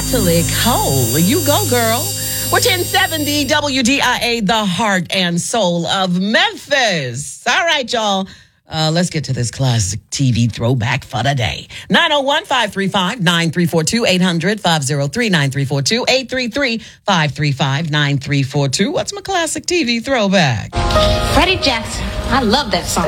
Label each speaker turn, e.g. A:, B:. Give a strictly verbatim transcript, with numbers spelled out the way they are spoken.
A: Natalie Cole. You go, girl. We're ten seventy W D I A, the heart and soul of Memphis. All right, y'all. Uh, let's get to this classic T V throwback for the day. nine oh one, five three five, nine three four two, eight hundred, five oh three, nine three four two, eight three three, five three five, nine three four two. What's my classic T V throwback?
B: Freddie Jackson. I love that song.